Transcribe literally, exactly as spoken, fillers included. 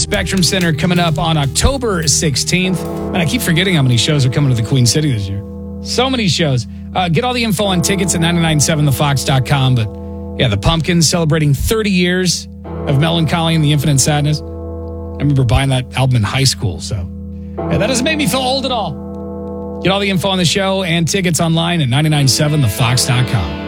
Spectrum Center coming up on October sixteenth. And I keep forgetting how many shows are coming to the Queen City this year. So many shows. Uh, get all the info on tickets at nine nine seven the fox dot com. But yeah, the Pumpkins celebrating thirty years of Melancholy and the Infinite Sadness. I remember buying that album in high school. So yeah, that doesn't make me feel old at all. Get all the info on the show and tickets online at nine nine seven the fox dot com.